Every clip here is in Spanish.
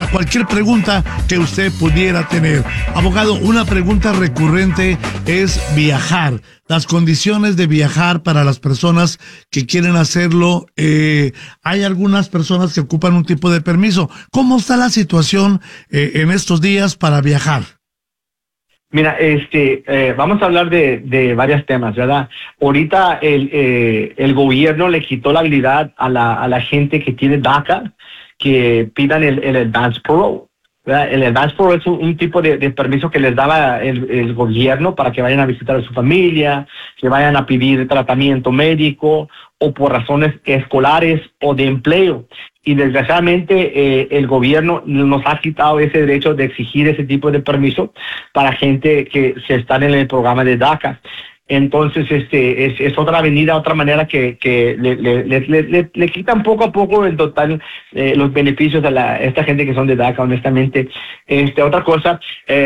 cualquier pregunta que usted pudiera tener. Abogado, una pregunta recurrente es viajar. Las condiciones de viajar para las personas que quieren hacerlo. Hay algunas personas que ocupan un tipo de permiso. ¿Cómo está la situación en estos días para viajar? Mira, vamos a hablar de varios temas, ¿verdad? Ahorita el gobierno le quitó la habilidad a la gente que tiene DACA que pidan el Advance Parole, ¿verdad? El Advance Parole es un tipo de permiso que les daba el gobierno para que vayan a visitar a su familia, que vayan a pedir tratamiento médico o por razones escolares o de empleo. Y desgraciadamente el gobierno nos ha quitado ese derecho de exigir ese tipo de permiso para gente que se están en el programa de DACA. Entonces, es otra avenida, otra manera que le quitan poco a poco el total, los beneficios a esta gente que son de DACA, honestamente. Otra cosa,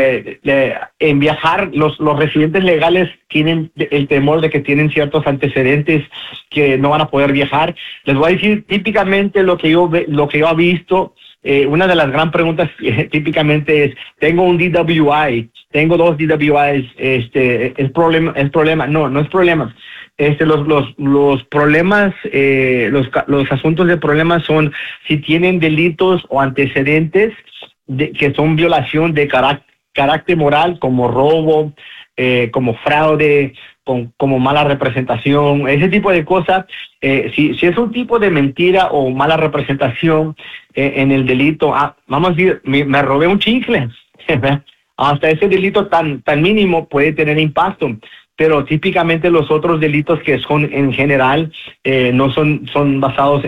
en viajar, los residentes legales tienen el temor de que tienen ciertos antecedentes que no van a poder viajar. Les voy a decir típicamente lo que yo he visto. Una de las gran preguntas típicamente es, tengo un DWI, tengo 2 DWIs, el problema, no es problema. Los problemas, los asuntos de problemas son si tienen delitos o antecedentes que son violación de carácter moral, como robo, como fraude, como mala representación, ese tipo de cosas. Si es un tipo de mentira o mala representación en el delito, vamos a decir, me robé un chicle, hasta ese delito tan mínimo puede tener impacto, pero típicamente los otros delitos que son en general no son basados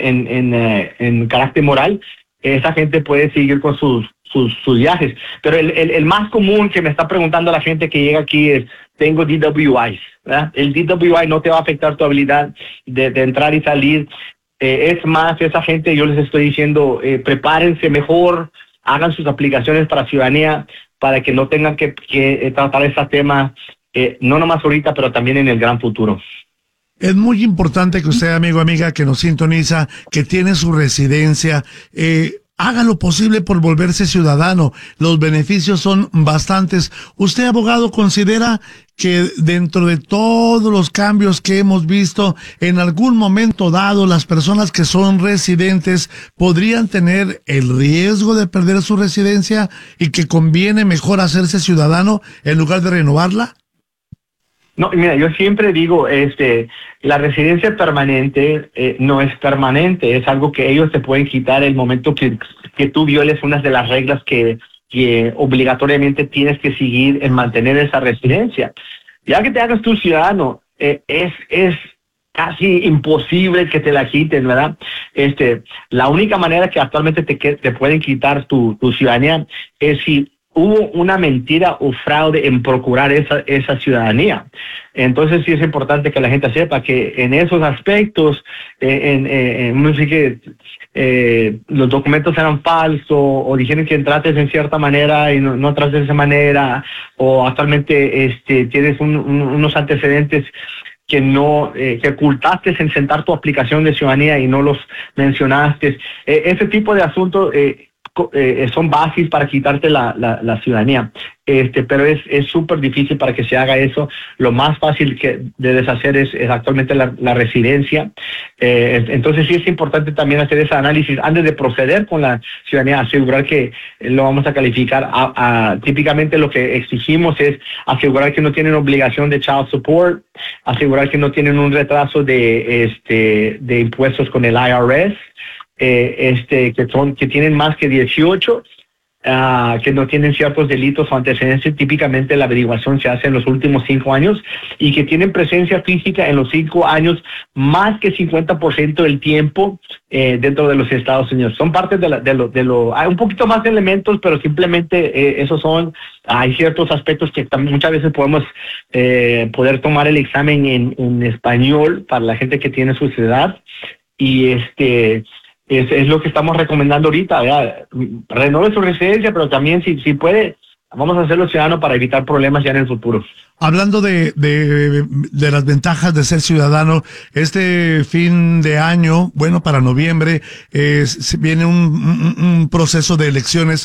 en carácter moral, esa gente puede seguir con sus viajes. Pero el más común que me está preguntando la gente que llega aquí es, tengo DWIs, ¿verdad? El DWI no te va a afectar tu habilidad de entrar y salir. Es más, esa gente, yo les estoy diciendo, prepárense mejor, hagan sus aplicaciones para ciudadanía, para que no tengan que tratar ese tema, no nomás ahorita, pero también en el gran futuro. Es muy importante que usted, amigo, amiga, que nos sintoniza, que tiene su residencia, haga lo posible por volverse ciudadano. Los beneficios son bastantes. ¿Usted, abogado, considera que dentro de todos los cambios que hemos visto, en algún momento dado, las personas que son residentes podrían tener el riesgo de perder su residencia y que conviene mejor hacerse ciudadano en lugar de renovarla? No, mira, yo siempre digo, la residencia permanente no es permanente, es algo que ellos te pueden quitar el momento que tú violes una de las reglas que obligatoriamente tienes que seguir en mantener esa residencia. Ya que te hagas tu ciudadano, es casi imposible que te la quiten, ¿verdad? La única manera que actualmente te pueden quitar tu ciudadanía es si hubo una mentira o fraude en procurar esa ciudadanía. Entonces sí es importante que la gente sepa que en esos aspectos, no sé que los documentos eran falsos o dijeron que entraste en cierta manera y no entraste de esa manera, o actualmente tienes unos antecedentes que que ocultaste en sentar tu aplicación de ciudadanía y no los mencionaste. Ese tipo de asuntos son básicos para quitarte la ciudadanía, pero es súper difícil para que se haga eso. Lo más fácil de deshacer es actualmente la residencia. Entonces sí es importante también hacer ese análisis antes de proceder con la ciudadanía, asegurar que lo vamos a calificar. Típicamente lo que exigimos es asegurar que no tienen obligación de child support, asegurar que no tienen un retraso de impuestos con el IRS, que tienen más que 18, que no tienen ciertos delitos o antecedentes. Típicamente la averiguación se hace en los últimos 5 años y que tienen presencia física en los 5 años más que 50% del tiempo dentro de los Estados Unidos. Son parte hay un poquito más de elementos, pero simplemente esos son. Hay ciertos aspectos que también muchas veces podemos poder tomar el examen en español para la gente que tiene su edad, y es lo que estamos recomendando ahorita, ¿verdad? Renove su residencia, pero también si puede, vamos a hacerlo ciudadano para evitar problemas ya en el futuro. Hablando de las ventajas de ser ciudadano, este fin de año, bueno, para noviembre, viene un proceso de elecciones